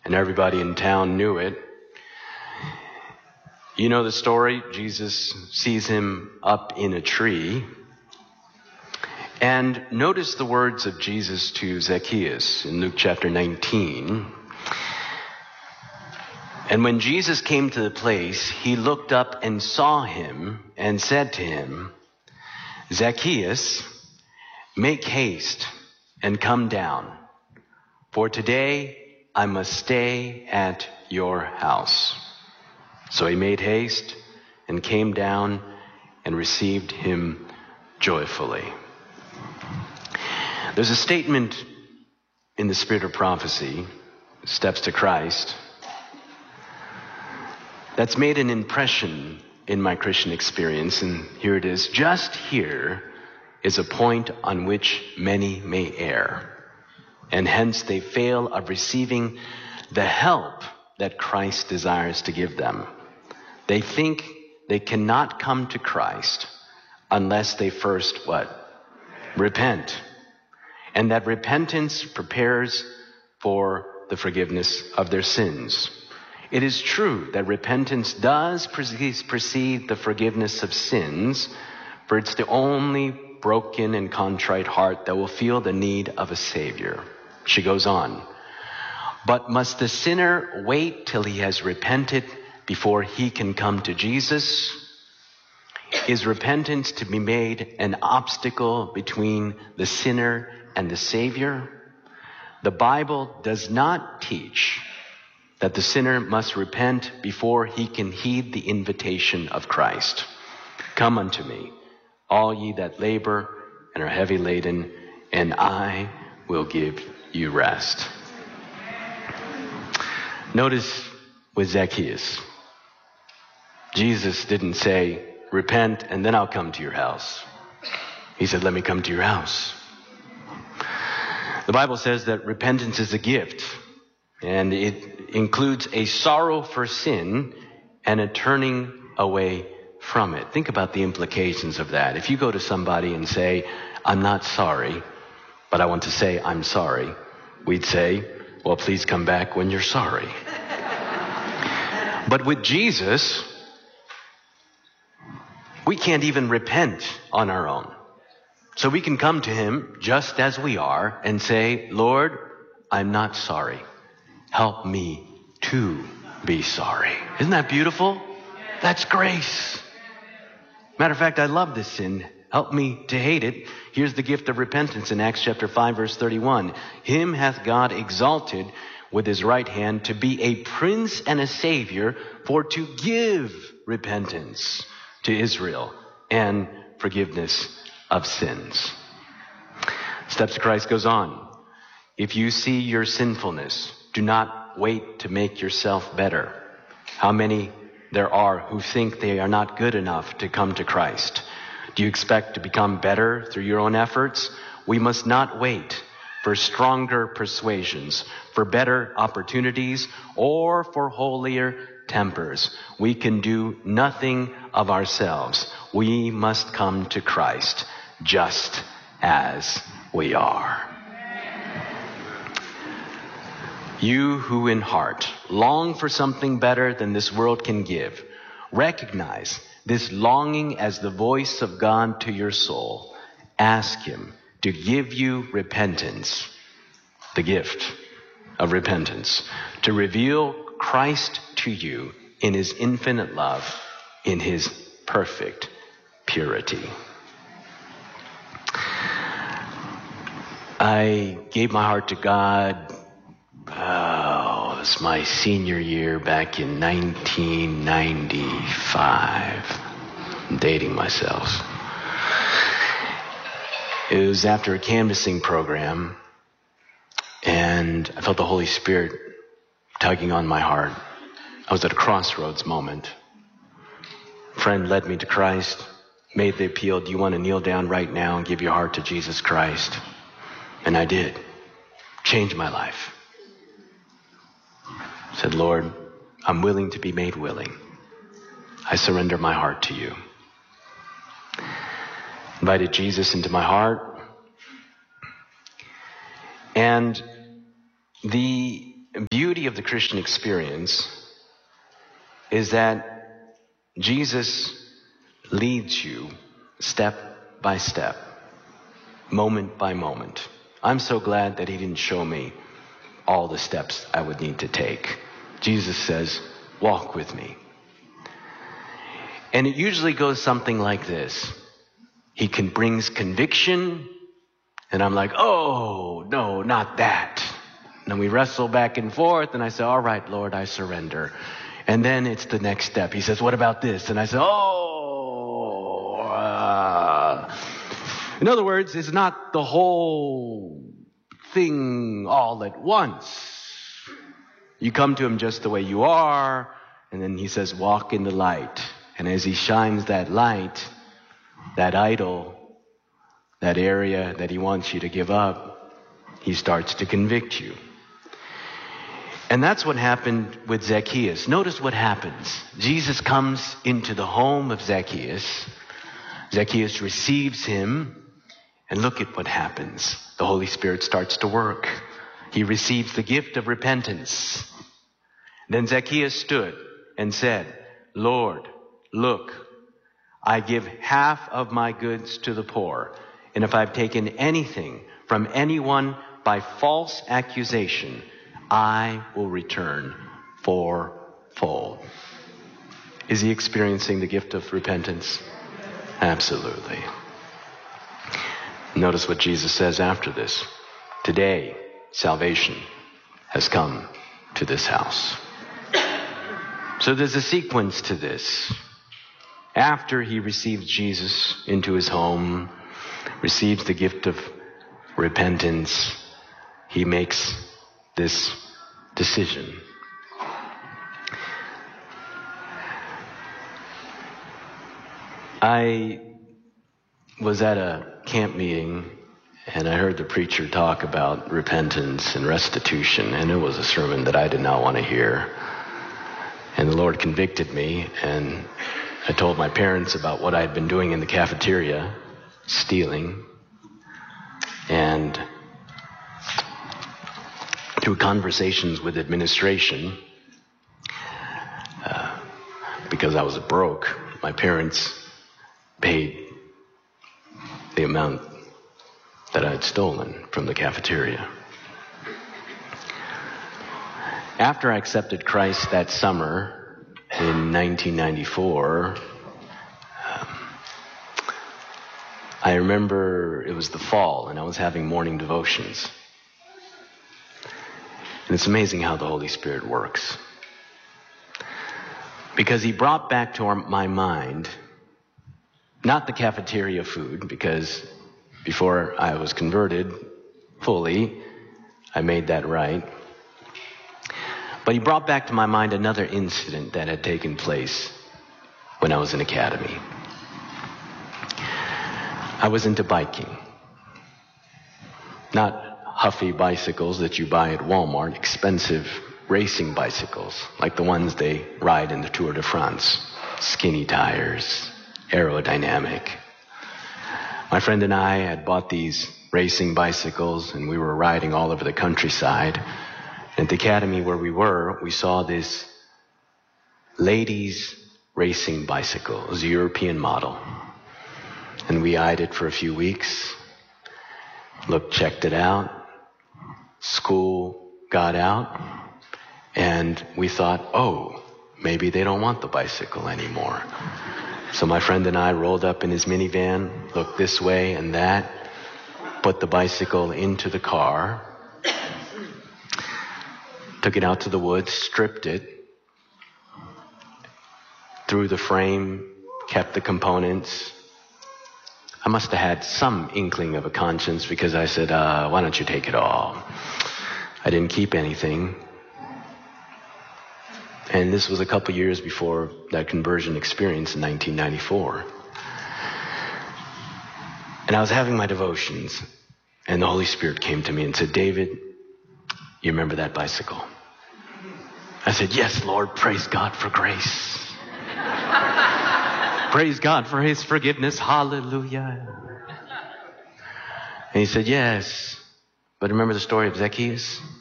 and everybody in town knew it. You know the story. Jesus sees him up in a tree. And notice the words of Jesus to Zacchaeus in Luke chapter 19. And when Jesus came to the place, he looked up and saw him and said to him, Zacchaeus, make haste and come down, for today I must stay at your house. So he made haste and came down and received him joyfully. There's a statement in the Spirit of Prophecy, Steps to Christ, that's made an impression in my Christian experience, and here it is. Just here is a point on which many may err, and hence they fail of receiving the help that Christ desires to give them. They think they cannot come to Christ unless they first, what? Repent. And that repentance prepares for the forgiveness of their sins. It is true that repentance does precede the forgiveness of sins, for it's the only broken and contrite heart that will feel the need of a Savior. She goes on, but must the sinner wait till he has repented before he can come to Jesus? Is repentance to be made an obstacle between the sinner and the Savior? The Bible does not teach that the sinner must repent before he can heed the invitation of Christ. Come unto me, all ye that labor and are heavy laden, and I will give you rest. Notice with Zacchaeus, Jesus didn't say, repent and then I'll come to your house. He said, let me come to your house. The Bible says that repentance is a gift, and it includes a sorrow for sin and a turning away from it. Think about the implications of that. If you go to somebody and say, I'm not sorry, but I want to say I'm sorry, we'd say, well, please come back when you're sorry. But with Jesus, we can't even repent on our own. So we can come to him just as we are and say, Lord, I'm not sorry. Help me to be sorry. Isn't that beautiful? That's grace. Matter of fact, I love this sin. Help me to hate it. Here's the gift of repentance in Acts chapter 5, verse 31. Him hath God exalted with his right hand to be a prince and a savior, for to give repentance to Israel and forgiveness of sins. Steps to Christ goes on. If you see your sinfulness, do not wait to make yourself better. How many there are who think they are not good enough to come to Christ? Do you expect to become better through your own efforts? We must not wait for stronger persuasions, for better opportunities, or for holier tempers. We can do nothing of ourselves. We must come to Christ just as we are. You who in heart long for something better than this world can give, recognize this longing as the voice of God to your soul. Ask him to give you repentance, the gift of repentance, to reveal Christ to you in his infinite love, in his perfect purity. I gave my heart to God, it was my senior year back in 1995. I'm dating myself. It was after a canvassing program, and I felt the Holy Spirit tugging on my heart. I was at a crossroads moment. A friend led me to Christ, made the appeal, do you want to kneel down right now and give your heart to Jesus Christ? And I did. Changed my life. Said, Lord, I'm willing to be made willing. I surrender my heart to you. Invited Jesus into my heart. And the beauty of the Christian experience is that Jesus leads you step by step, moment by moment. I'm so glad that he didn't show me all the steps I would need to take. Jesus says, walk with me. And it usually goes something like this. He brings conviction, and I'm like, oh, no, not that. And then we wrestle back and forth, and I say, all right, Lord, I surrender. And then it's the next step. He says, what about this? And I say, In other words, it's not the whole thing all at once. You come to him just the way you are, and then he says, walk in the light. And as he shines that light, that idol, that area that he wants you to give up, he starts to convict you. And that's what happened with Zacchaeus. Notice what happens. Jesus comes into the home of Zacchaeus. Zacchaeus receives him, and look at what happens. The Holy Spirit starts to work. He receives the gift of repentance. Then Zacchaeus stood and said, Lord, look, I give half of my goods to the poor, and if I've taken anything from anyone by false accusation, I will return fourfold. Is he experiencing the gift of repentance? Absolutely. Notice what Jesus says after this. Today, salvation has come to this house. So there's a sequence to this. After he receives Jesus into his home, receives the gift of repentance, he makes this decision. I was at a camp meeting, and I heard the preacher talk about repentance and restitution, and it was a sermon that I did not want to hear. And the Lord convicted me, and I told my parents about what I had been doing in the cafeteria, stealing. And through conversations with administration, because I was broke, my parents paid the amount that I had stolen from the cafeteria. After I accepted Christ that summer in 1994, I remember it was the fall and I was having morning devotions. And it's amazing how the Holy Spirit works. Because he brought back to my mind, not the cafeteria food, because before I was converted fully, I made that right. But he brought back to my mind another incident that had taken place when I was in academy. I was into biking. Not huffy bicycles that you buy at Walmart, expensive racing bicycles, like the ones they ride in the Tour de France. Skinny tires, aerodynamic. My friend and I had bought these racing bicycles, and we were riding all over the countryside. At the academy where we were, we saw this ladies' racing bicycle. It was a European model. And we eyed it for a few weeks, checked it out. School got out, and we thought, oh, maybe they don't want the bicycle anymore. So my friend and I rolled up in his minivan, looked this way and that, put the bicycle into the car, took it out to the woods, stripped it, threw the frame, kept the components. I must have had some inkling of a conscience because I said, why don't you take it all? I didn't keep anything. And this was a couple years before that conversion experience in 1994. And I was having my devotions, and the Holy Spirit came to me and said, David, you remember that bicycle? I said, yes, Lord, praise God for grace. Praise God for his forgiveness. Hallelujah. And he said, yes, but remember the story of Zacchaeus?